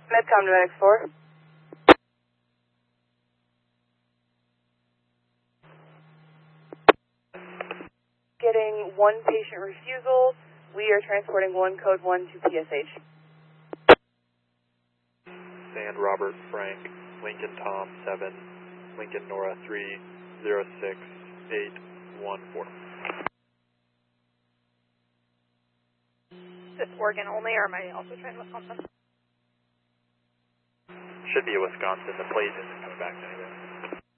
Medcom to Medic 4. Getting one patient refusal. We are transporting one code 1 to PSH. Sand Robert Frank, Lincoln Tom 7, Lincoln Nora 306814. Is this Oregon only, or am I also trying to Wisconsin? Should be a Wisconsin. The plate isn't coming back anyway.